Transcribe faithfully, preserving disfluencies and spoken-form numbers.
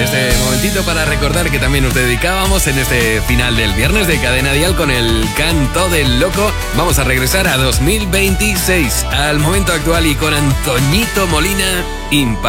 este momentito para recordar que también nos dedicábamos en este final del viernes de Cadena Dial con el Canto del Loco. Vamos a regresar a dos mil veintiséis, al momento actual y con Antoñito Molina, Impar.